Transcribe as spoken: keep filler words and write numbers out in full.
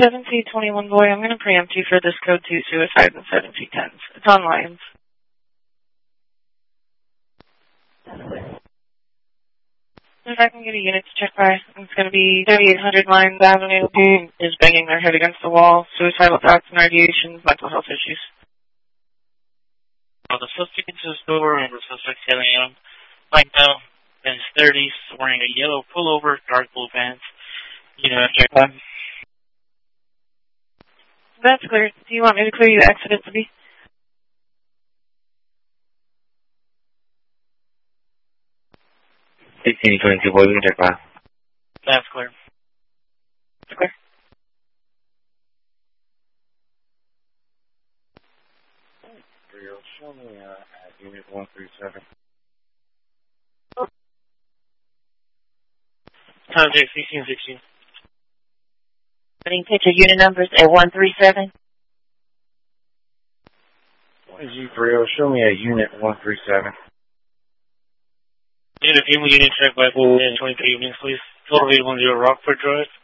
seven C twenty-one boy, I'm going to preempt you for this code two suicide in seven C tens. It's on Lions. If I can get a unit to check by, it's going to be thirty-eight hundred Lions Avenue. Is banging their head against the wall. Suicidal thoughts and ideations, mental health issues. Uh, the suspect is door and the suspect seven A M. Right now, in his thirties, wearing a yellow pullover, dark blue pants. You know, check by. That's clear. Do you want me to clear you the exit at the B? sixteen twenty-two boy, we can check by. That's clear. Okay. Show me uh, at unit one three seven. Contact sixteen sixteen. Putting picture unit numbers at one three seven. G three oh, show me a unit one three seven. Unit, can we unit check by twenty-three evenings, please? twelve eight one zero Rockford Drive.